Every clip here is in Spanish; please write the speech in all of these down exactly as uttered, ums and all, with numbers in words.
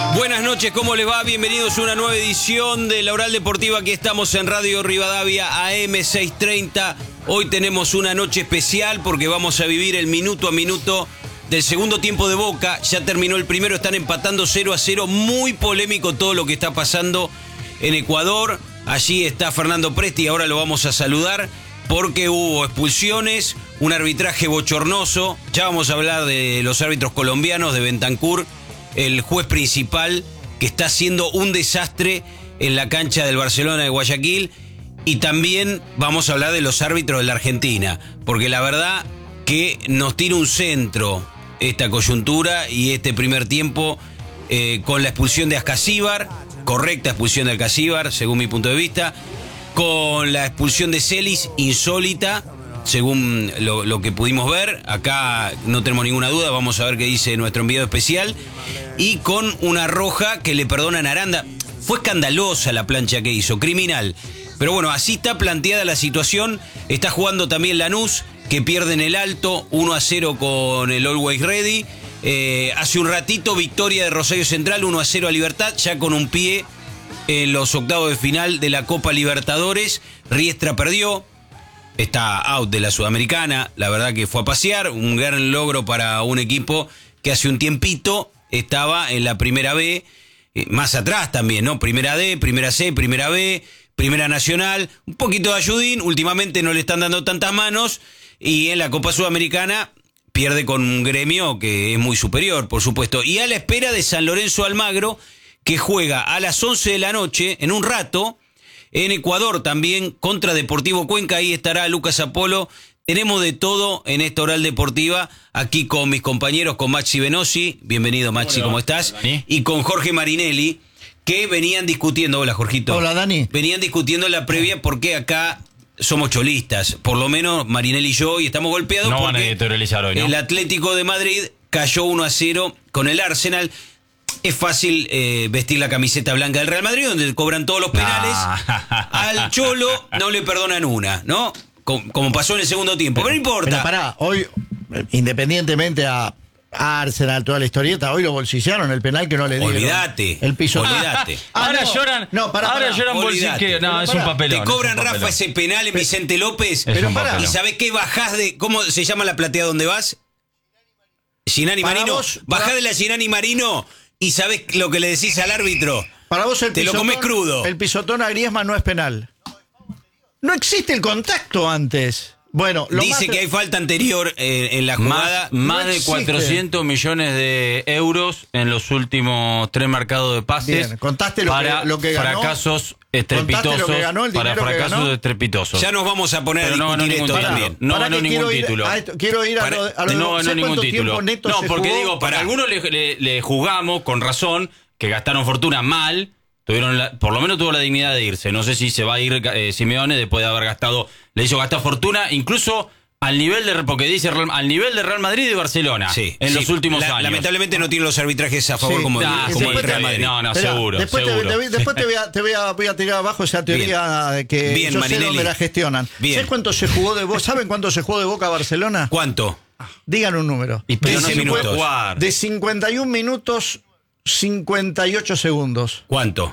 Buenas noches, ¿cómo les va? Bienvenidos a una nueva edición de La Oral Deportiva. Aquí estamos en Radio Rivadavia, A M seiscientos treinta. Hoy tenemos una noche especial porque vamos a vivir el minuto a minuto del segundo tiempo de Boca. Ya terminó el primero, están empatando cero a cero. Muy polémico todo lo que está pasando en Ecuador. Allí está Fernando Presti, ahora lo vamos a saludar porque hubo expulsiones, un arbitraje bochornoso. Ya vamos a hablar de los árbitros colombianos, de Bentancur, el juez principal, que está haciendo un desastre en la cancha del Barcelona de Guayaquil. Y también vamos a hablar de los árbitros de la Argentina, porque la verdad que nos tira un centro esta coyuntura y este primer tiempo eh, con la expulsión de Ascasíbar, correcta expulsión de Ascasíbar, según mi punto de vista, con la expulsión de Celis, insólita, según lo, lo que pudimos ver. Acá no tenemos ninguna duda, vamos a ver qué dice nuestro enviado especial. Y con una roja que le perdonan a Aranda. Fue escandalosa la plancha que hizo, criminal. Pero bueno, así está planteada la situación. Está jugando también Lanús, que pierde en el Alto, uno a cero con el Always Ready. Eh, hace un ratito, victoria de Rosario Central, uno a cero a Libertad, ya con un pie en los octavos de final de la Copa Libertadores. Riestra perdió. Está out de la Sudamericana, la verdad que fue a pasear, un gran logro para un equipo que hace un tiempito estaba en la Primera B, eh, más atrás también, ¿no? Primera D, Primera C, Primera B, Primera Nacional, un poquito de ayudín, últimamente no le están dando tantas manos, y en la Copa Sudamericana pierde con un Gremio que es muy superior, por supuesto, y a la espera de San Lorenzo Almagro, que juega a las once de la noche, en un rato, en Ecuador también, contra Deportivo Cuenca. Ahí estará Lucas Apolo. Tenemos de todo en esta Oral Deportiva, aquí con mis compañeros, con Maxi Venosi. Bienvenido, Maxi, hola. ¿Cómo estás? Dani. Y con Jorge Marinelli, que venían discutiendo. Hola, Jorgito. Hola, Dani. Venían discutiendo la previa porque acá somos cholistas. Por lo menos Marinelli y yo, y estamos golpeados no porque van a editorializar hoy, ¿no? El Atlético de Madrid cayó uno a cero con el Arsenal. Es fácil eh, vestir la camiseta blanca del Real Madrid, donde cobran todos los penales. Ah. Al Cholo no le perdonan una, ¿no? Como, como pasó en el segundo tiempo. Pero, pero no importa. Pero pará, hoy, independientemente a Arsenal, toda la historieta, hoy lo bolsillaron el penal que no le dieron. Olvídate. El piso. Olvídate. Ah, ahora no, lloran. No, pará, ahora pará. lloran bolsillos que no, pero es pará, un papelón. Te cobran, un Rafa, ese penal en Vicente López. Es pero pará. ¿Y sabés qué? Bajás de. ¿Cómo se llama la platea donde vas? Ginani Marino. Vos, Bajás para... de la Ginani Marino. ¿Y sabés lo que le decís al árbitro? Para vos el te pisotón, lo comés crudo. El pisotón a Griezmann no es penal. No existe el contacto antes. Bueno, lo dice más... que hay falta anterior eh, en la jugada. Más, más no de cuatrocientos millones de euros en los últimos tres marcados de pases. Bien, contaste lo para que, lo que ganó. fracasos estrepitosos. Lo que ganó, el para fracasos ganó. estrepitosos. Ya nos vamos a poner Pero a discutir no esto para, también. No para ganó ningún título. A esto, quiero ir a para, lo, a lo no ganó ningún título. No, porque jugó? digo, para, para algunos le, le, le jugamos con razón que gastaron fortuna mal. Tuvieron la, por lo menos tuvo la dignidad de irse. No sé si se va a ir eh, Simeone después de haber gastado, le hizo gastar fortuna, incluso al nivel de, porque dice al nivel de Real Madrid y Barcelona, sí, en sí. los últimos la, años. Lamentablemente no tiene los arbitrajes a favor sí, como, nah, el, como sí, el Real Madrid. No, no, Esperá, seguro. Después, seguro. Te, te, después te, voy a, te voy, a, voy a tirar abajo esa teoría de que Bien, yo Marinelli. sé dónde la gestionan. ¿Sabes cuánto se jugó de Boca? ¿Saben cuánto se jugó de Boca a Barcelona? ¿Cuánto? Digan un número. Y pero no se minutos. puede jugar. De cincuenta y un minutos, cincuenta y ocho segundos. ¿Cuánto?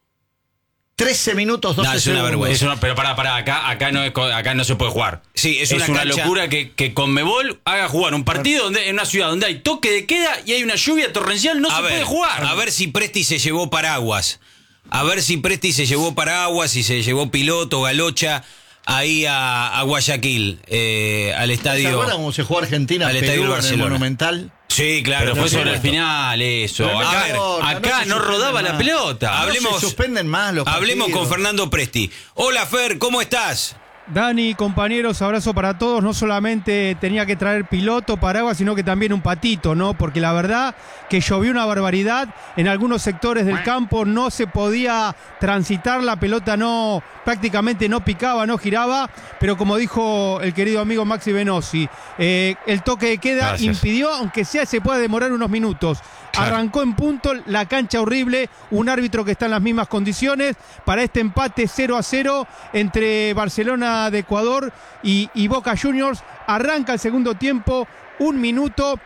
trece minutos, doce no, es segundos. una vergüenza. Es una, pero pará, pará, acá, acá, no es, acá no se puede jugar. Sí, es, es una, una cancha... locura que, que Conmebol haga jugar un partido donde, en una ciudad donde hay toque de queda y hay una lluvia torrencial, no a se ver, puede jugar. A ver si Presti se llevó paraguas. A ver si Presti se llevó paraguas y se llevó piloto, galocha ahí a, a Guayaquil, eh, al estadio. ¿Se acuerdan cómo se jugó Argentina al Perú estadio en el Barcelona? Monumental? Sí, claro. Pero fue sobre el supuesto. final eso. Pero Acá, ver, no, acá no no, se rodaba suspende la más. pelota. Hablemos, no se suspenden más los hablemos partidos. con Fernando Presti. Hola, Fer, ¿cómo estás? Dani, compañeros, abrazo para todos. No solamente tenía que traer piloto, paraguas, sino que también un patito, ¿no? Porque la verdad que llovió una barbaridad. En algunos sectores del campo no se podía transitar, la pelota no, prácticamente no picaba, no giraba. Pero como dijo el querido amigo Maxi Venosi, eh, el toque de queda Gracias. impidió, aunque sea se pueda demorar unos minutos. Claro. Arrancó en punto, la cancha horrible, un árbitro que está en las mismas condiciones para este empate cero a cero entre Barcelona de Ecuador y, y Boca Juniors. Arranca el segundo tiempo, un minuto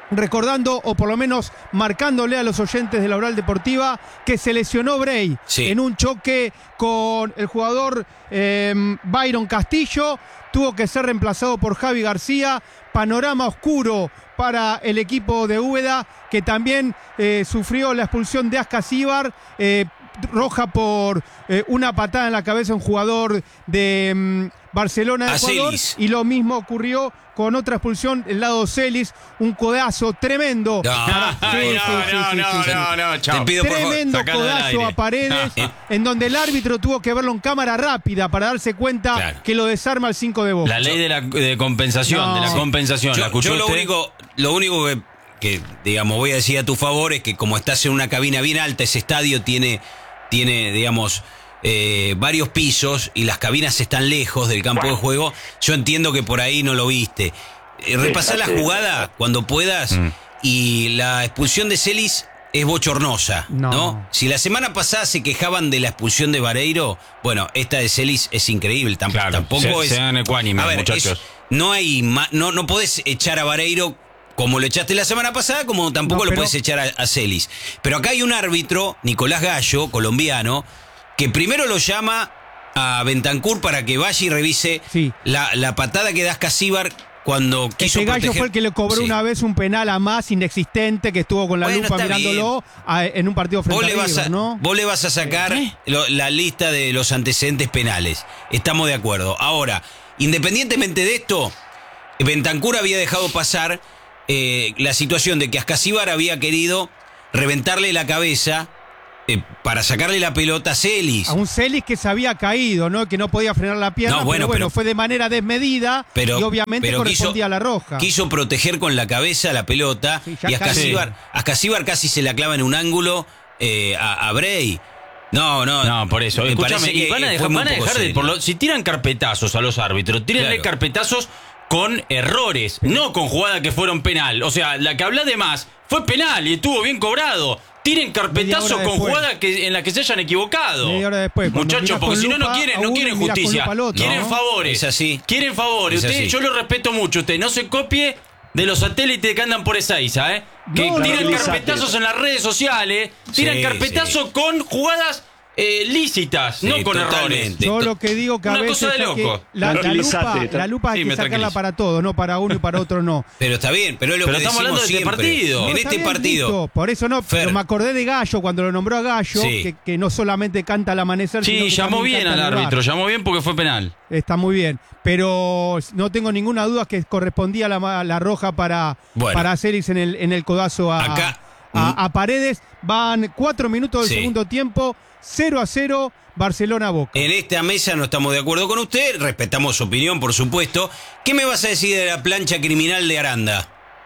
recordando o por lo menos marcándole a los oyentes de la Oral Deportiva que se lesionó Bray sí. en un choque con el jugador eh, Byron Castillo, tuvo que ser reemplazado por Javi García. Panorama oscuro para el equipo de Úbeda, que también eh, sufrió la expulsión de Ascasíbar, eh, roja por eh, una patada en la cabeza a un jugador de mm, Barcelona de Ecuador, y lo mismo ocurrió con otra expulsión del lado Celis, un codazo tremendo. No, para, no, sí, no, sí, sí, no, sí, no, sí, sí. no, no, chao. Te pido, por favor, Tremendo sacalo del codazo aire. a Paredes, en donde el árbitro tuvo que verlo en cámara rápida para darse cuenta Claro. que lo desarma el cinco de Boca. La ley de la de compensación, No. de la Sí. compensación. ¿La Yo, escuchó yo lo usted? único, lo único que, que, digamos, voy a decir a tu favor es que como estás en una cabina bien alta, ese estadio tiene, tiene digamos, eh, varios pisos y las cabinas están lejos del campo de juego. Yo entiendo que por ahí no lo viste. Eh, repasá la jugada cuando puedas Mm. y la expulsión de Celis es bochornosa, ¿no? No. Si la semana pasada se quejaban de la expulsión de Vareiro, bueno, esta de Celis es increíble. Tamp- Claro, tampoco se- es. sean ecuánimes, A ver, muchachos. es- no hay ma- no, no podés echar a Vareiro como lo echaste la semana pasada, como tampoco No, lo pero- podés echar a, a Celis. Pero acá hay un árbitro, Nicolás Gallo, colombiano, que primero lo llama a Bentancur para que vaya y revise Sí. la, la patada que da Casíbar cuando quiso Ese Gallo proteger- fue el que le cobró Sí. una vez un penal a más inexistente, que estuvo con la Bueno, lupa está mirándolo a- en un partido frente Vos a le, vas River, a, ¿no? vos le vas a sacar ¿Eh? lo- la lista de los antecedentes penales. Estamos de acuerdo. Ahora, independientemente de esto, Bentancur había dejado pasar eh, la situación de que Ascasíbar había querido reventarle la cabeza eh, para sacarle la pelota a Celis. A un Celis que se había caído, ¿no? Que no podía frenar la pierna, No, bueno, pero bueno, pero- fue de manera desmedida Pero, y obviamente pero correspondía quiso, a la roja. Quiso proteger con la cabeza la pelota Sí, ya y Ascasíbar, casi. Ascasíbar casi se la clava en un ángulo eh, a, a Bray. No, no. No, por eso. Me Escúchame, parece y que van a fue dejar, muy van a poco dejar de. serio. Por lo- si tiran carpetazos a los árbitros, tírenle Claro. carpetazos con errores, no con jugadas que fueron penal. O sea, la que habla de más fue penal y estuvo bien cobrado. Tiren carpetazos Media hora con después. jugadas que, en las que se hayan equivocado. Media hora después, cuando Muchachos, mirás porque con si no, no lupa quieren, a no uno quieren y mirás con justicia. lupa al otro, Quieren ¿no? favores. Es así. Quieren favores. Es Usted, así. yo lo respeto mucho. Usted no se copie de los satélites que andan por Ezeiza, ¿eh? Que No, tiran no, no. carpetazos en las redes sociales. Tiran Sí, carpetazos sí. con jugadas eh, lícitas, Sí, no con totalmente. errores. Yo to- lo que digo que a Una veces cosa de es que loco. la, la lupa, Tranquilizate, la lupa hay Sí, que me sacarla tranquilizo. para todo, no para uno y para otro no. Pero está bien, pero es lo Pero que estamos decimos hablando de este siempre. partido. En No, está este bien, partido. listo, por eso no, Fer. pero me acordé de Gallo cuando lo nombró a Gallo, Sí. que, que no solamente canta al amanecer, sino Sí, que llamó también bien canta al en el bar. árbitro, llamó bien porque fue penal. Está muy bien, pero no tengo ninguna duda que correspondía la, ma- la roja para, Bueno. para Celis en el, en el codazo a, Acá, a, a Paredes. Van cuatro minutos del Sí. segundo tiempo, cero a cero, Barcelona-Boca. En esta mesa no estamos de acuerdo con usted, respetamos su opinión, por supuesto. ¿Qué me vas a decir de la plancha criminal de Aranda?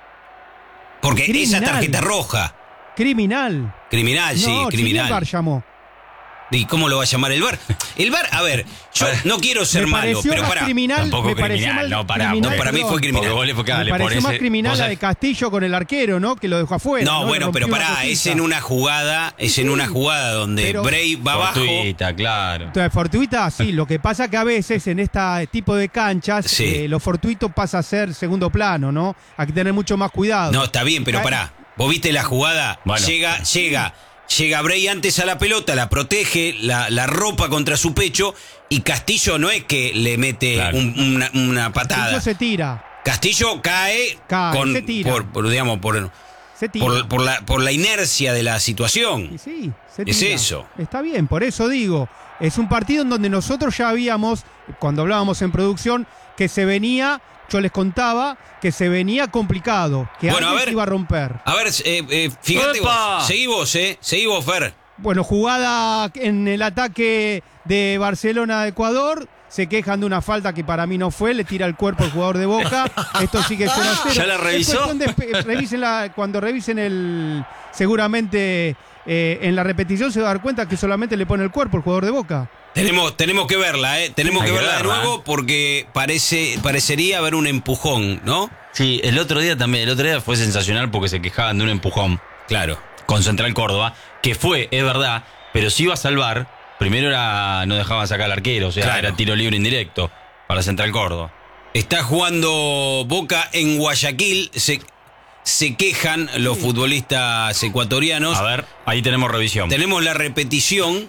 Porque Criminal. esa tarjeta roja. Criminal. Criminal, sí, no, si criminal. el VAR llamó. ¿Y cómo lo va a llamar el VAR? El VAR, a ver, yo no quiero ser me malo, pareció pero más para. criminal, Tampoco me pareció criminal, mal no, pará, criminal, no, para mí perdón. fue criminal. Porque vos le- porque Me le pareció pones- más criminal vos la sabés- de Castillo con el arquero, ¿no? Que lo dejó afuera. No, ¿no? bueno, Le pero rompió una pará, es costilla. en una jugada, es en una jugada donde Pero- Bray va abajo. Fortuita, claro. Entonces, fortuita, sí. Lo que pasa que a veces en este tipo de canchas, Sí. eh, lo fortuito pasa a ser segundo plano, ¿no? Hay que tener mucho más cuidado. No, está bien, pero Cae- pará. Vos viste la jugada, Bueno. llega, llega, llega Bray antes a la pelota, la protege, la, la ropa contra su pecho y Castillo no es que le mete Claro. un- una, una patada. Castillo se tira, Castillo cae, Cae, con, se tira. Por, por, digamos, por, se tira. por, por la, por la inercia de la Y situación. sí, se Es tira. eso. Está bien, por eso digo, es un partido en donde nosotros ya habíamos, cuando hablábamos en producción, que se venía, yo les contaba, que se venía complicado, que Bueno, a alguien ver. se iba a romper. A ver, eh, eh, fíjate ¡Epa! vos, seguí vos, eh, seguí vos, Fer. Bueno, jugada en el ataque de Barcelona de Ecuador. Se quejan de una falta que para mí no fue, le tira el cuerpo al jugador de Boca. Esto sí que es cero a cero. ¿Ya la Es revisó? cuestión de- revísenla, cuando revisen el. Seguramente eh, en la repetición se va a dar cuenta que solamente le pone el cuerpo al jugador de Boca. Tenemos, tenemos que verla, ¿eh? Tenemos Hay que que verla de verla, nuevo porque parece, parecería haber un empujón, ¿no? Sí, el otro día también, el otro día fue sensacional porque se quejaban de un empujón Claro. con Central Córdoba, que fue, es verdad, pero si iba a salvar, primero era no dejaban sacar al arquero, o sea, Claro. era tiro libre indirecto para Central Córdoba. Está jugando Boca en Guayaquil. Se, se quejan los futbolistas ecuatorianos. A ver, ahí tenemos revisión. Tenemos la repetición.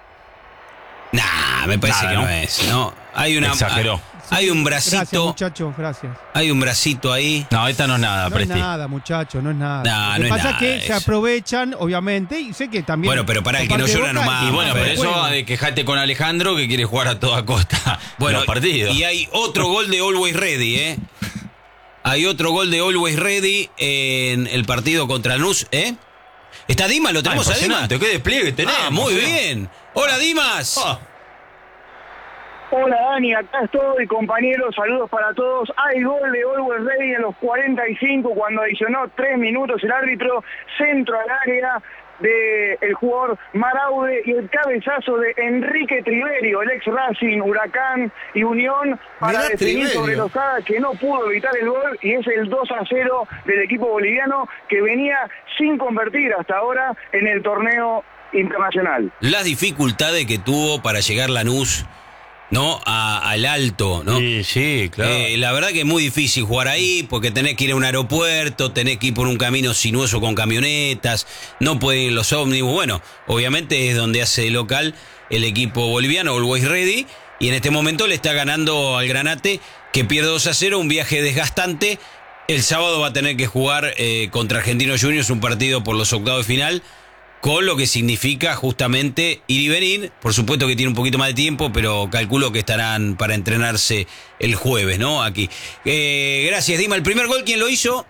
Nah, me parece Nada, que no, ¿no? es, ¿no? Hay una. Exageró. Hay un Gracias, bracito. muchachos, gracias. Hay un bracito ahí. No, esta no es nada, No es Presti. nada, muchachos, no es nada. No, Lo que no es pasa nada es que se eso. aprovechan, obviamente, y sé que también. Bueno, pero pará, el por que no parte de llora no Boca, mama. Y bueno, pero Pero eso bueno. de quejate con Alejandro que quiere jugar a toda costa Bueno, los partidos. y hay otro gol de Always Ready, ¿eh? Hay otro gol de Always Ready en el partido contra Lanús, ¿eh? ¿Está Dimas? ¿Lo Ah, tenemos a Dimas? impresionante, qué despliegue tenemos. Ah, muy ¿eh? bien. Hola, Dimas. Ah, Hola Dani, acá estoy, compañeros, saludos para todos. Hay gol de Always Ready en los cuarenta y cinco cuando adicionó tres minutos el árbitro, centro al área del jugador Maraude y el cabezazo de Enrique Triverio, el ex Racing, Huracán y Unión, para Mirá, definir Triverio. sobre Lozada, que no pudo evitar el gol, y es el dos a cero del equipo boliviano que venía sin convertir hasta ahora en el torneo internacional. Las dificultades que tuvo para llegar Lanús, ¿no? A- al alto, ¿no? Sí, sí, claro. Eh, la verdad que es muy difícil jugar ahí porque tenés que ir a un aeropuerto, tenés que ir por un camino sinuoso con camionetas, no pueden ir los ómnibus. Bueno, obviamente es donde hace de local el equipo boliviano, Always Ready, y en este momento le está ganando al Granate, que pierde dos a cero, un viaje desgastante. El sábado va a tener que jugar eh, contra Argentinos Juniors, un partido por los octavos de final, con lo que significa justamente ir y venir. Por supuesto que tiene un poquito más de tiempo, pero calculo que estarán para entrenarse el jueves, ¿no? Aquí. Eh, gracias, Dima. ¿El primer gol quién lo hizo?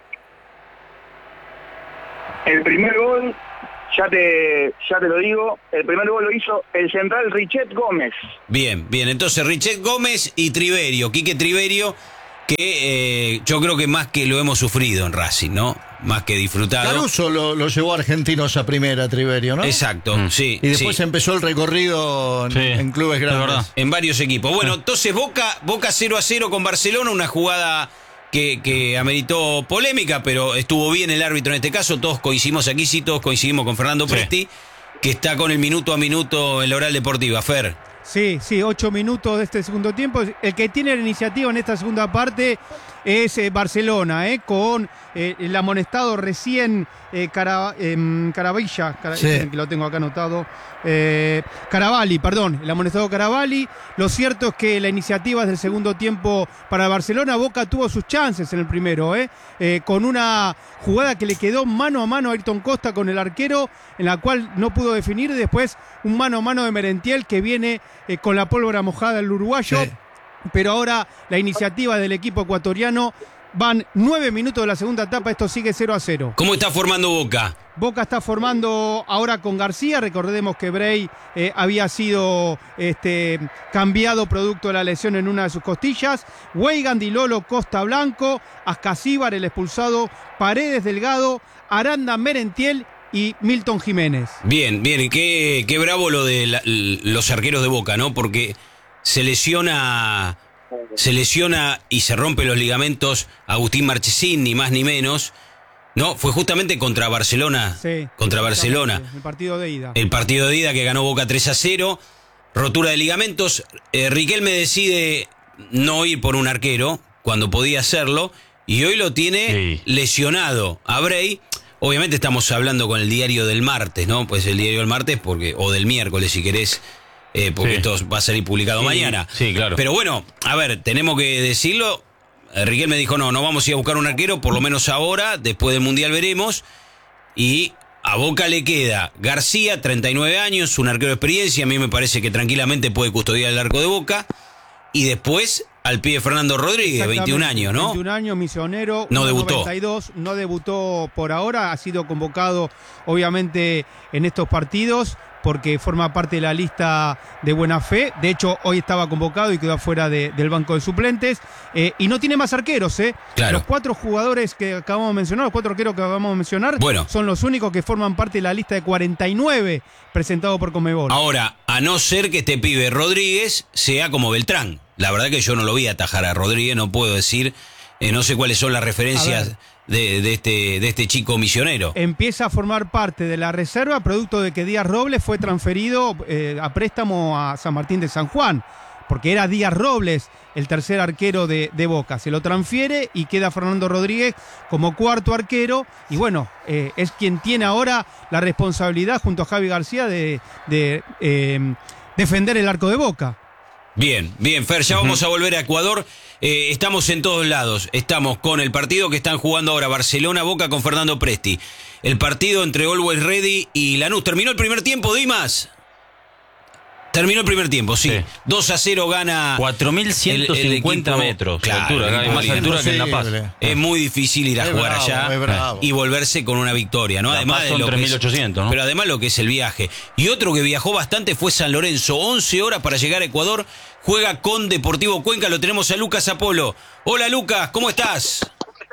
El primer gol, ya te, ya te lo digo, el primer gol lo hizo el central Richet Gómez. Bien, bien. Entonces, Richet Gómez y Triverio. Quique Triverio, que eh, yo creo que más que lo hemos sufrido en Racing, ¿no? Más que disfrutado. Caruso lo, lo llevó a Argentinos a primera, Triverio, ¿no? Exacto, Mm. sí. Y después sí. empezó el recorrido en, Sí, en clubes es grandes. verdad. En varios equipos. Bueno, entonces Boca, Boca cero a cero con Barcelona, una jugada que, que ameritó polémica, pero estuvo bien el árbitro en este caso. Todos coincidimos aquí, sí, todos coincidimos con Fernando Sí. Presti, que está con el minuto a minuto en la oral deportiva. Fer. Sí, sí, ocho minutos de este segundo tiempo. El que tiene la iniciativa en esta segunda parte es eh, Barcelona, eh, con eh, el amonestado recién eh, Cara, eh, Caravilla, Cara- Sí. que lo tengo acá anotado, eh, Caravalli, perdón, el amonestado Caravalli. Lo cierto es que la iniciativa es del segundo tiempo para Barcelona. Boca tuvo sus chances en el primero, eh, eh, con una jugada que le quedó mano a mano a Ayrton Costa con el arquero, en la cual no pudo definir. Después un mano a mano de Merentiel que viene eh, con la pólvora mojada el uruguayo. Sí. Pero ahora la iniciativa del equipo ecuatoriano, van nueve minutos de la segunda etapa, esto sigue cero a cero. ¿Cómo está formando Boca? Boca está formando ahora con García, recordemos que Bray eh, había sido este, cambiado producto de la lesión en una de sus costillas. Weigand, Di Lolo, Costa Blanco, Ascasíbar, el expulsado, Paredes Delgado, Aranda, Merentiel y Milton Jiménez. Bien, bien. Y qué, qué bravo lo de la- los arqueros de Boca, ¿no? Porque se lesiona, se lesiona y se rompe los ligamentos Agustín Marchesín, ni más ni menos. No, fue justamente contra Barcelona. Sí, contra Barcelona. El partido de ida. El partido de ida que ganó Boca tres a cero. Rotura de ligamentos. Eh, Riquelme decide no ir por un arquero cuando podía hacerlo. Y hoy lo tiene Sí. lesionado a Bray. Obviamente estamos hablando con el diario del martes, ¿no? Pues el diario del martes, porque o del miércoles si querés. Eh, porque Sí. esto va a salir publicado Sí, mañana. sí, claro. Pero bueno, a ver, tenemos que decirlo. Eh, Riquelme dijo, no, no vamos a ir a buscar un arquero, por lo menos ahora, después del Mundial veremos. Y a Boca le queda García, treinta y nueve años, un arquero de experiencia, a mí me parece que tranquilamente puede custodiar el arco de Boca. Y después al pibe Fernando Rodríguez, veintiún años, ¿no? veintiún años, misionero. No debutó. noventa y dos, no debutó por ahora, ha sido convocado obviamente en estos partidos porque forma parte de la lista de buena fe. De hecho, hoy estaba convocado y quedó afuera de- del banco de suplentes. Eh, y no tiene más arqueros, ¿eh? Claro. Los cuatro jugadores que acabamos de mencionar, los cuatro arqueros que acabamos de mencionar, Bueno. son los únicos que forman parte de la lista de cuarenta y nueve presentado por Conmebol. Ahora, a no ser que este pibe Rodríguez sea como Beltrán. La verdad que yo no lo vi atajar a Rodríguez, no puedo decir, eh, no sé cuáles son las A referencias ver. de, de este, de este chico misionero. Empieza a formar parte de la reserva, producto de que Díaz Robles fue transferido eh, a préstamo a San Martín de San Juan. porque era Díaz Robles el tercer arquero de, de Boca. Se lo transfiere y queda Fernando Rodríguez como cuarto arquero. Y bueno, eh, es quien tiene ahora la responsabilidad junto a Javi García de, de eh, defender el arco de Boca. Bien, bien, Fer, ya vamos a volver a Ecuador. Eh, estamos en todos lados. Estamos con el partido que están jugando ahora Barcelona-Boca con Fernando Presti. El partido entre Always Ready y Lanús. ¿Terminó el primer tiempo, Dimas? Terminó el primer tiempo, sí. sí. dos a cero gana cuatro mil ciento cincuenta metros. Claro, altura, es más altura que en La Paz. Es muy difícil ir a es jugar bravo, allá y volverse con una victoria, ¿no? La además Paz de son lo tres que mil ochocientos, es, ¿no? Pero además lo que es el viaje. Y otro que viajó bastante fue San Lorenzo. once horas para llegar a Ecuador. Juega con Deportivo Cuenca. Lo tenemos a Lucas Apolo. Hola, Lucas, ¿cómo estás?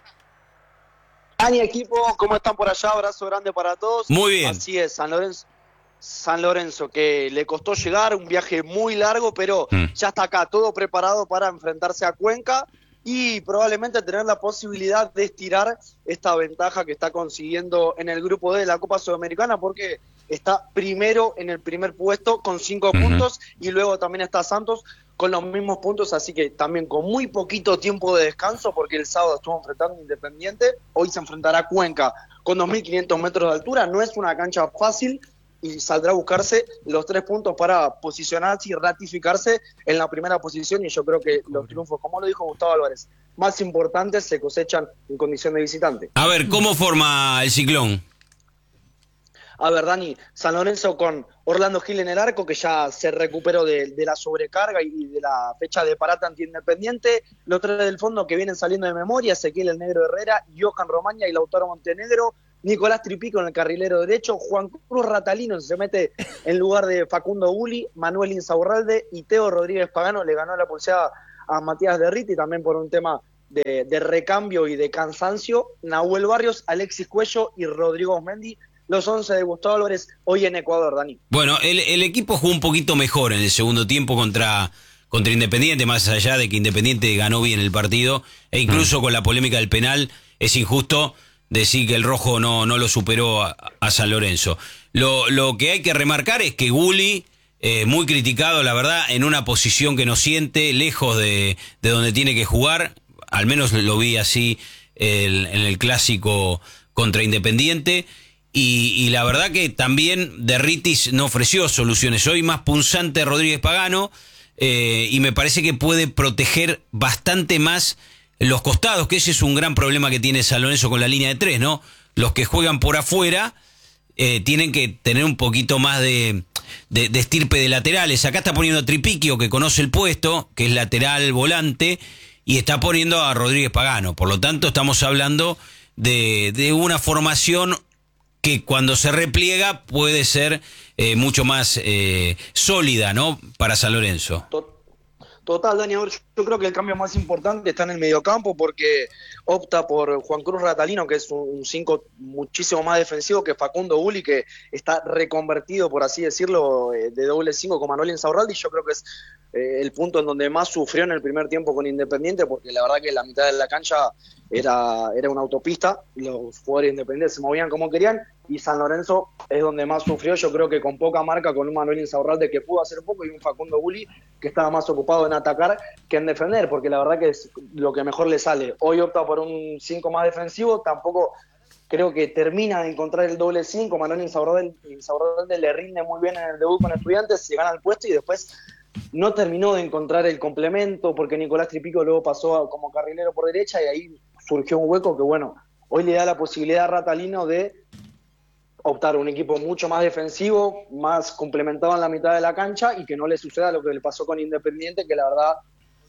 Dani, equipo, ¿cómo están por allá? Abrazo grande para todos. Muy bien. Así es, San Lorenzo. San Lorenzo, que le costó llegar, un viaje muy largo, pero mm. ya está acá, todo preparado para enfrentarse a Cuenca y probablemente tener la posibilidad de estirar esta ventaja que está consiguiendo en el grupo D de la Copa Sudamericana, porque está primero en el primer puesto con cinco uh-huh. puntos y luego también está Santos con los mismos puntos, así que también con muy poquito tiempo de descanso, porque el sábado estuvo enfrentando a Independiente, hoy se enfrentará a Cuenca con dos mil quinientos metros de altura, no es una cancha fácil, y saldrá a buscarse los tres puntos para posicionarse y ratificarse en la primera posición, y yo creo que los triunfos, como lo dijo Gustavo Álvarez, más importantes se cosechan en condición de visitante. A ver, ¿cómo forma el Ciclón? A ver, Dani, San Lorenzo con Orlando Gil en el arco, que ya se recuperó de, de la sobrecarga y de la fecha de parata ante Independiente. Los tres del fondo que vienen saliendo de memoria, Ezequiel el Negro Herrera, Johan Romaña y Lautaro Montenegro. Nicolás Tripico en el carrilero derecho, Juan Cruz Ratalino se mete en lugar de Facundo Uli, Manuel Insaurralde y Teo Rodríguez Pagano le ganó la pulseada a Matías Derriti, también por un tema de, de recambio y de cansancio. Nahuel Barrios, Alexis Cuello y Rodrigo Osmendi, los once de Gustavo Álvarez hoy en Ecuador, Dani. Bueno, el, el equipo jugó un poquito mejor en el segundo tiempo contra, contra Independiente, más allá de que Independiente ganó bien el partido, e incluso mm. con la polémica del penal, es injusto decir que el rojo no, no lo superó a, a San Lorenzo. Lo, lo que hay que remarcar es que Gulli, eh, muy criticado, la verdad, en una posición que no siente, lejos de, de donde tiene que jugar, al menos lo vi así el, en el clásico contra Independiente, y, y la verdad que también Derritis no ofreció soluciones. Hoy más punzante Rodríguez Pagano, eh, y me parece que puede proteger bastante más los costados, que ese es un gran problema que tiene San Lorenzo con la línea de tres, ¿no? Los que juegan por afuera eh, tienen que tener un poquito más de, de, de estirpe de laterales. Acá está poniendo a Tripiquio, que conoce el puesto, que es lateral volante, y está poniendo a Rodríguez Pagano. Por lo tanto, estamos hablando de, de una formación que cuando se repliega puede ser eh, mucho más eh, sólida, ¿no? Para San Lorenzo. Total, Dani, yo creo que el cambio más importante está en el mediocampo porque opta por Juan Cruz Ratalino, que es un cinco muchísimo más defensivo que Facundo Uli, que está reconvertido, por así decirlo, de doble cinco con Manuel Insaurralde, y yo creo que es eh, el punto en donde más sufrió en el primer tiempo con Independiente, porque la verdad que la mitad de la cancha era, era una autopista, los jugadores independientes se movían como querían, y San Lorenzo es donde más sufrió, yo creo que con poca marca, con un Manuel Insaurralde que pudo hacer poco y un Facundo Uli que estaba más ocupado en atacar que en defender, porque la verdad que es lo que mejor le sale. Hoy opta por un cinco más defensivo, tampoco creo que termina de encontrar el doble cinco. Manuel Insaurralde, Insaurralde le rinde muy bien en el debut con Estudiantes, se gana el puesto y después no terminó de encontrar el complemento, porque Nicolás Tripico luego pasó a, como carrilero por derecha, y ahí surgió un hueco que, bueno, hoy le da la posibilidad a Ratalino de optar un equipo mucho más defensivo, más complementado en la mitad de la cancha, y que no le suceda lo que le pasó con Independiente, que la verdad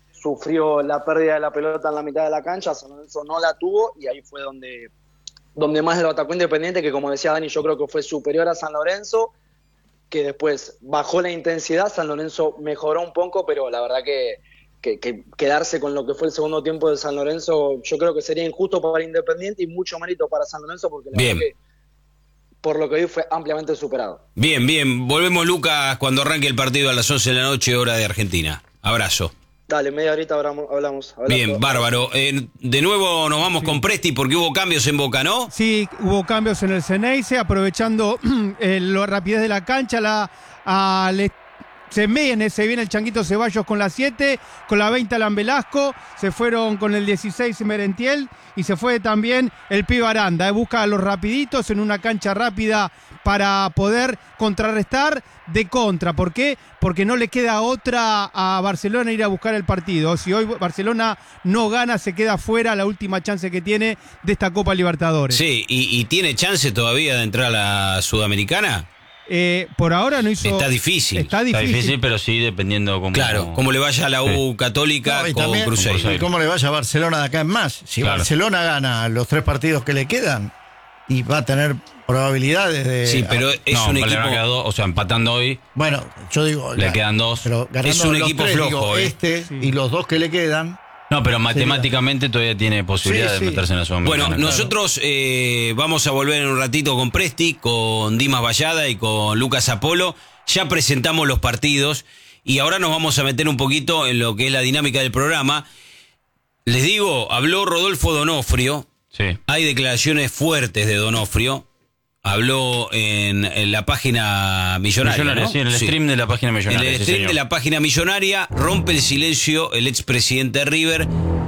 sufrió la pérdida de la pelota en la mitad de la cancha. San Lorenzo no la tuvo, y ahí fue donde, donde más lo atacó Independiente, que como decía Dani, yo creo que fue superior a San Lorenzo, que después bajó la intensidad. San Lorenzo mejoró un poco, pero la verdad que, que, que quedarse con lo que fue el segundo tiempo de San Lorenzo, yo creo que sería injusto para Independiente y mucho mérito para San Lorenzo, porque la Bien. verdad que por lo que vi fue ampliamente superado. Bien, bien. Volvemos, Lucas, cuando arranque el partido a las once de la noche, hora de Argentina. Abrazo. Dale, media horita hablamos. hablamos, hablamos Bien, todo. Bárbaro. Eh, de nuevo nos vamos sí. con Presti porque hubo cambios en Boca, ¿no? Sí, hubo cambios en el Ceneice, aprovechando eh, la rapidez de la cancha, la, a, le, se viene, se viene el Changuito Ceballos con la siete, con la veinte Alan Velasco, se fueron con el dieciséis Merentiel y se fue también el Pibe Aranda. Eh, busca a los rapiditos en una cancha rápida para poder contrarrestar de contra. ¿Por qué? Porque no le queda otra a Barcelona ir a buscar el partido. Si hoy Barcelona no gana, se queda fuera, la última chance que tiene de esta Copa Libertadores. Sí, y, y tiene chance todavía de entrar a la Sudamericana. Eh, por ahora no hizo. Está difícil. Está difícil. Está difícil, pero sí dependiendo cómo. Claro, cómo le vaya a la U Sí. Católica No, y con también, Cruzeiro. y cómo le vaya a Barcelona de acá en más. Si Claro. Barcelona gana los tres partidos que le quedan, y va a tener probabilidades de... Sí, pero es no, un le equipo. van a quedar dos, o sea, empatando hoy, Bueno, yo digo... le la- quedan dos. Pero ganando Es un los equipo tres, flojo, digo, eh. este Sí. y los dos que le quedan... No, pero matemáticamente todavía tiene posibilidad Sí, sí. de meterse en la Sudamericana. Bueno, claro. nosotros eh, vamos a volver en un ratito con Presti, con Dimas Vallada y con Lucas Apolo. Ya presentamos los partidos y ahora nos vamos a meter un poquito en lo que es la dinámica del programa. Les digo, habló Rodolfo Donofrio. Sí. Hay declaraciones fuertes de Donofrio. Habló en, en la página Millonaria, Millonaria, ¿no? sí, en el Sí. stream de la página En Millonaria. el sí, stream señor. de la página Millonaria rompe el silencio el expresidente de River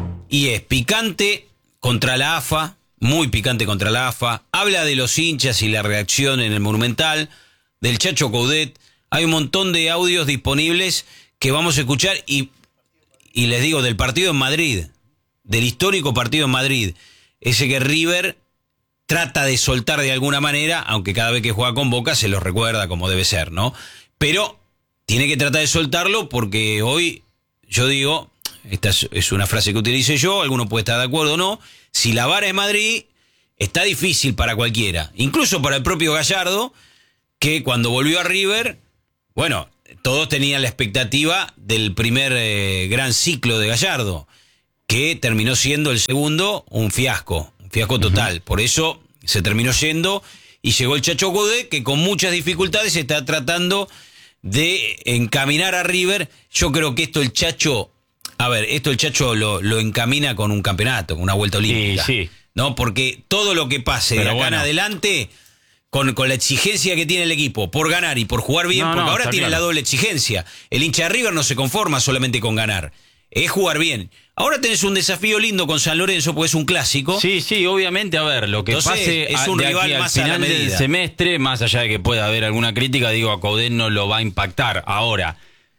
y es picante contra la A F A, muy picante contra la A F A. Habla de los hinchas y la reacción en el Monumental, del Chacho Coudet. Hay un montón de audios disponibles que vamos a escuchar y, y les digo, del partido en Madrid, del histórico partido en Madrid, ese que River trata de soltar de alguna manera, aunque cada vez que juega con Boca se los recuerda como debe ser, ¿no? Pero tiene que tratar de soltarlo porque hoy, yo digo, esta es, es una frase que utilicé yo, alguno puede estar de acuerdo o no, si la vara es Madrid, está difícil para cualquiera, incluso para el propio Gallardo, que cuando volvió a River, bueno, todos tenían la expectativa del primer eh, gran ciclo de Gallardo, que terminó siendo el segundo un fiasco. Fiasco total, uh-huh. Por eso se terminó yendo y llegó el Chacho Coudet, que con muchas dificultades está tratando de encaminar a River. Yo creo que esto el Chacho, a ver, esto el Chacho lo, lo encamina con un campeonato, con una vuelta olímpica. Sí, sí. ¿No? Porque todo lo que pase Pero de acá bueno. en adelante, con, con la exigencia que tiene el equipo, por ganar y por jugar bien, No, porque no, ahora está tiene claro. la doble exigencia. El hincha de River no se conforma solamente con ganar, es jugar bien. Ahora tenés un desafío lindo con San Lorenzo, porque es un clásico. Sí, sí, obviamente, a ver, lo que Entonces, pase es a- un de rival aquí al más a la final del medida. semestre, más allá de que pueda haber alguna crítica, digo, a Coudet no lo va a impactar. Ahora,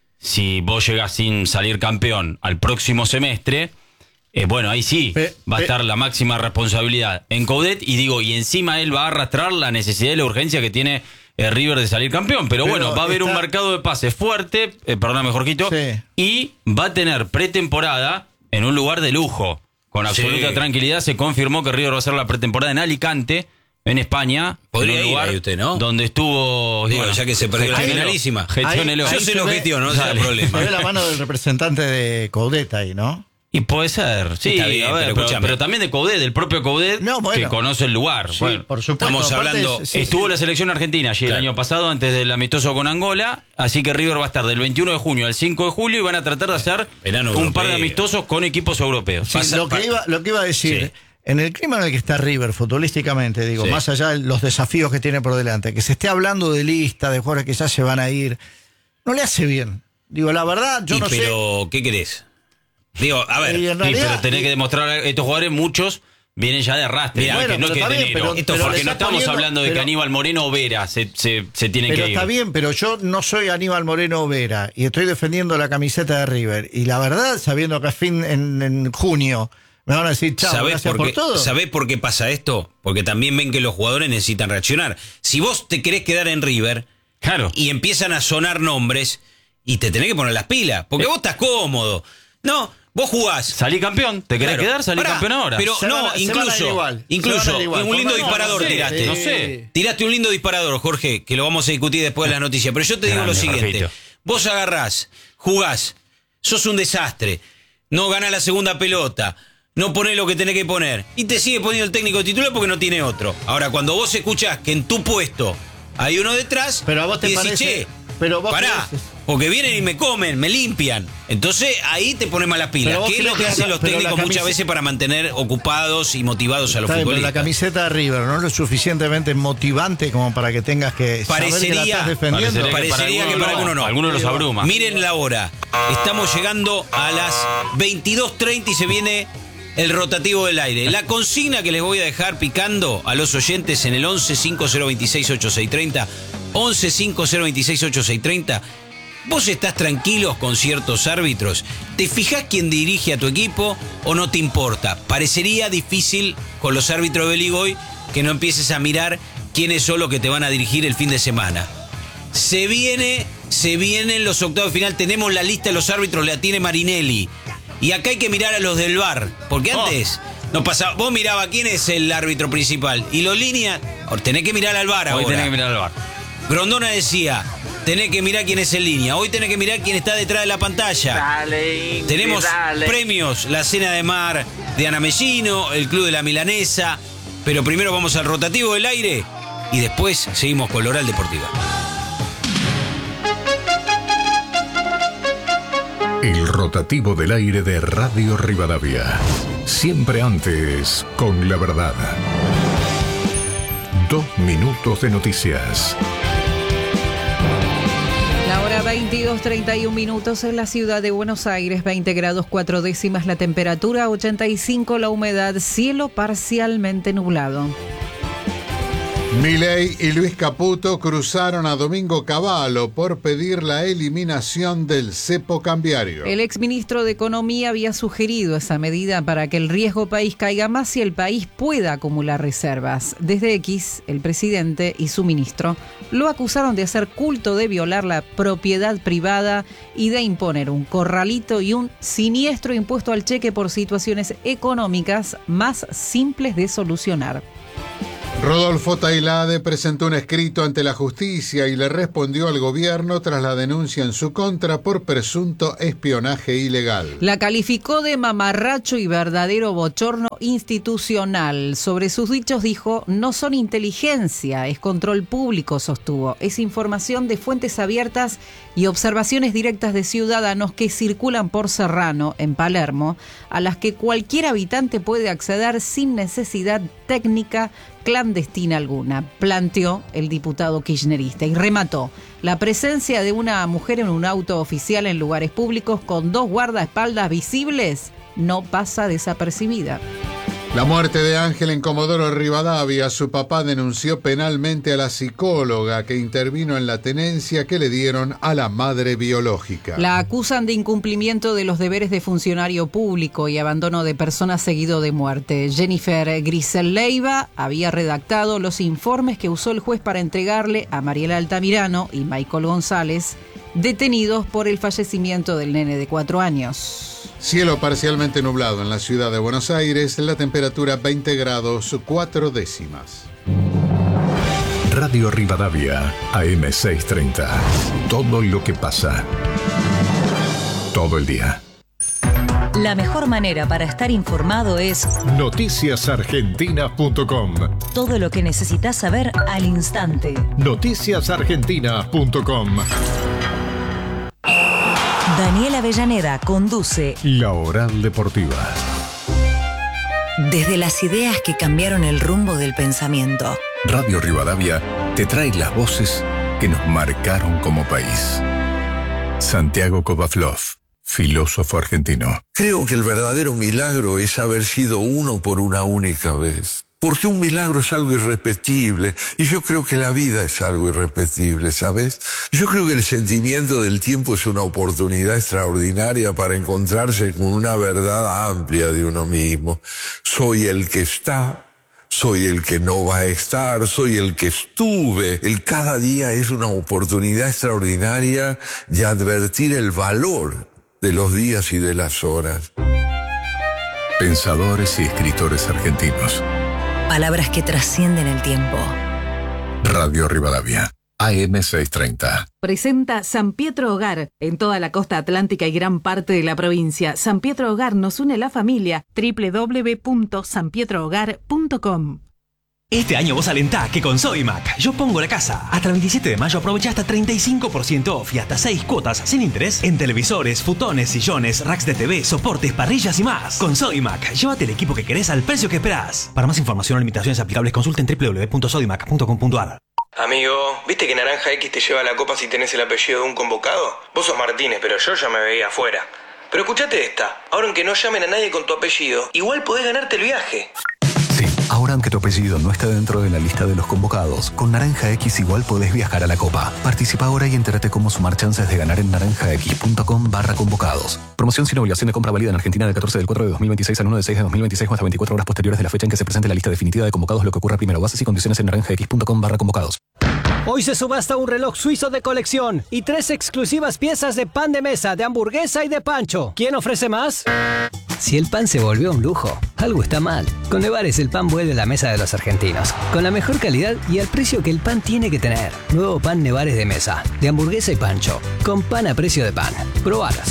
si vos llegás sin salir campeón al próximo semestre, eh, bueno, ahí sí Pe- va a pe- estar la máxima responsabilidad en Coudet, y digo, y encima él va a arrastrar la necesidad y la urgencia que tiene el River de salir campeón. Pero, Pero bueno, va a haber está- un mercado de pases fuerte, eh, perdóname, Jorgito, Sí. y va a tener pretemporada en un lugar de lujo. Con absoluta Sí. tranquilidad se confirmó que River va a hacer la pretemporada en Alicante, en España. Podría en un ir lugar ahí usted, ¿no? donde estuvo... Digo, ya que se perdió la gestionelo, finalísima. gestionelo. Yo Ahí se se lo ve- gestiono, no Dale. hay problema. Se ve la mano del representante de Coudet ahí, ¿no? Y puede ser, sí, Está bien, a ver, pero pero, escúchame. pero también de Coudet, del propio Coudet, No, bueno. que conoce el lugar. Sí, Bueno, por supuesto. estamos Aparte hablando- es- sí, estuvo sí. la selección argentina allí Claro. el año pasado, antes del amistoso con Angola, así que River va a estar del veintiuno de junio al cinco de julio y van a tratar de hacer Verano un par de europeo. amistosos con equipos europeos. Sí, Pasa- lo, que pa- iba, lo que iba a decir, Sí. en el clima en el que está River futbolísticamente, digo, Sí. más allá de los desafíos que tiene por delante, que se esté hablando de lista, de jugadores que ya se van a ir, no le hace bien. Digo, la verdad, yo Y no sé. pero, ¿qué querés? Digo, a ver, Y en Sí, realidad- pero tenés y- que demostrar a estos jugadores, muchos vienen ya de arrastre. Mirá, no es bueno, que, no es pero que está de bien, enero. pero- Esto pero porque le no está estamos poniendo- hablando de pero- que Aníbal Moreno o Vera se, se, se tienen Pero que ir. está bien, pero yo no soy Aníbal Moreno Vera y estoy defendiendo la camiseta de River. Y la verdad, sabiendo que a fin en, en junio me van a decir chao, ¿sabés gracias por, por qué, todo. ¿sabés por qué pasa esto? Porque también ven que los jugadores necesitan reaccionar. Si vos te querés quedar en River Claro. y empiezan a sonar nombres y te tenés que poner las pilas, porque Eh. vos estás cómodo. No, vos jugás. Salí campeón. ¿Te querés Claro. quedar? Salí Pará, campeón ahora. Pero Se no, van a- se van a ir incluso, igual, se van a incluso ir igual. un lindo No, no, disparador no sé, tiraste. no sé. Tiraste un lindo disparador, Jorge, que lo vamos a discutir después de las noticias. Pero yo te digo Grande, lo siguiente. Jorgito. Vos agarrás, jugás, sos un desastre, no ganás la segunda pelota, no ponés lo que tenés que poner, y te sigue poniendo el técnico titular porque no tiene otro. Ahora, cuando vos escuchás que en tu puesto hay uno detrás, Pero a vos te y decís, parece- che, Pero vos Pará, crees- porque vienen y me comen, me limpian. Entonces ahí te pones malas pilas. Pero vos ¿Qué es crees lo que que hacen la- los pero la técnicos muchas camisa- veces para mantener ocupados y motivados a los Está bien, pero futbolistas? la camiseta de River no es lo suficientemente motivante como para que tengas que saber que la Parecería- estás defendiendo. Parecería que para algunos no. Algunos los abruma. Miren la hora. Estamos llegando a las veintidós treinta y se viene el rotativo del aire. La consigna que les voy a dejar picando a los oyentes en el once cinco cero veintiséis ochenta y seis treinta, once cinco cero veintiséis ochenta y seis treinta. ¿Vos estás tranquilos con ciertos árbitros? ¿Te fijás quién dirige a tu equipo o no te importa? Parecería difícil con los árbitros de Liga hoy que no empieces a mirar quiénes son los que te van a dirigir el fin de semana. Se viene, se vienen los octavos de final. Tenemos la lista de los árbitros, la tiene Marinelli. Y acá hay que mirar a los del V A R. Porque antes no pasaba. Vos mirabas quién es el árbitro principal. Y los líneas. Tenés que mirar al V A R Hoy ahora. tenés que mirar al bar. Grondona decía: tenés que mirar quién es en línea. Hoy tenés que mirar quién está detrás de la pantalla. Dale, Inti, Tenemos dale. premios, la cena de mar de Ana Mellino, el Club de la Milanesa. Pero primero vamos al rotativo del aire y después seguimos con la Oral Deportiva. El rotativo del aire de Radio Rivadavia. Siempre antes con la verdad. Dos minutos de noticias. La hora veintidós treinta y un minutos en la ciudad de Buenos Aires, veinte grados cuatro décimas la temperatura, ochenta y cinco la humedad, cielo parcialmente nublado. Milei y Luis Caputo cruzaron a Domingo Cavallo por pedir la eliminación del cepo cambiario. El exministro de Economía había sugerido esa medida para que el riesgo país caiga más y el país pueda acumular reservas. Desde X, el presidente y su ministro lo acusaron de hacer culto de violar la propiedad privada y de imponer un corralito y un siniestro impuesto al cheque por situaciones económicas más simples de solucionar. Rodolfo Tailade presentó un escrito ante la justicia y le respondió al gobierno tras la denuncia en su contra por presunto espionaje ilegal. La calificó de mamarracho y verdadero bochorno institucional. Sobre sus dichos dijo: no son inteligencia, es control público, sostuvo. Es información de fuentes abiertas y observaciones directas de ciudadanos que circulan por Serrano, en Palermo, a las que cualquier habitante puede acceder sin necesidad técnica clandestina alguna, planteó el diputado kirchnerista y remató: la presencia de una mujer en un auto oficial en lugares públicos con dos guardaespaldas visibles no pasa desapercibida. La muerte de Ángel en Comodoro Rivadavia, su papá denunció penalmente a la psicóloga que intervino en la tenencia que le dieron a la madre biológica. La acusan de incumplimiento de los deberes de funcionario público y abandono de personas seguido de muerte. Jennifer Grisel Leiva había redactado los informes que usó el juez para entregarle a Mariela Altamirano y Michael González, detenidos por el fallecimiento del nene de cuatro años. Cielo parcialmente nublado en la ciudad de Buenos Aires, la temperatura veinte grados cuatro décimas. Radio Rivadavia, A M seiscientos treinta. Todo lo que pasa. Todo el día. La mejor manera para estar informado es noticias argentinas punto com. todo lo que necesitas saber al instante. noticias argentinas punto com. Daniel Avellaneda conduce La Oral Deportiva. Desde las ideas que cambiaron el rumbo del pensamiento. Radio Rivadavia te trae las voces que nos marcaron como país. Santiago Kovaflov, filósofo argentino. Creo que el verdadero milagro es haber sido uno por una única vez. Porque un milagro es algo irrepetible, y yo creo que la vida es algo irrepetible, ¿sabes? Yo creo que el sentimiento del tiempo es una oportunidad extraordinaria para encontrarse con una verdad amplia de uno mismo. Soy el que está, soy el que no va a estar, soy el que estuve. El cada día es una oportunidad extraordinaria de advertir el valor de los días y de las horas. Pensadores y escritores argentinos. Palabras que trascienden el tiempo. Radio Rivadavia, A M seiscientos treinta. Presenta San Pietro Hogar, en toda la costa atlántica y gran parte de la provincia. San Pietro Hogar nos une la familia. doble u doble u doble u punto san pietro hogar punto com. Este año vos alentá que con Sodimac yo pongo la casa. Hasta el veintisiete de mayo aprovecha hasta treinta y cinco por ciento off y hasta seis cuotas sin interés en televisores, futones, sillones, racks de T V, soportes, parrillas y más. Con Sodimac, llévate el equipo que querés al precio que esperás. Para más información o limitaciones aplicables consulten doble u doble u doble u punto sodimac punto com punto a r. Amigo, ¿viste que Naranja X te lleva la copa si tenés el apellido de un convocado? Vos sos Martínez, pero yo ya me veía afuera. Pero escuchate esta, ahora aunque no llamen a nadie con tu apellido, igual podés ganarte el viaje. Sí, ahora aunque tu apellido no está dentro de la lista de los convocados, con Naranja X igual podés viajar a la Copa. Participa ahora y entérate cómo sumar chances de ganar en naranjax.com barra convocados. Promoción sin obligación de compra válida en Argentina del catorce del cuatro de dos mil veintiséis al uno de seis de dos mil veintiséis o hasta veinticuatro horas posteriores de la fecha en que se presente la lista definitiva de convocados, lo que ocurra primero. Bases y condiciones en naranjax.com barra convocados. Hoy se subasta un reloj suizo de colección y tres exclusivas piezas de pan de mesa, de hamburguesa y de pancho. ¿Quién ofrece más? Si el pan se volvió un lujo, algo está mal. Con Nevares el pan vuelve a la mesa de los argentinos, con la mejor calidad y al precio que el pan tiene que tener. Nuevo pan Nevares de mesa, de hamburguesa y pancho, con pan a precio de pan. Probalas.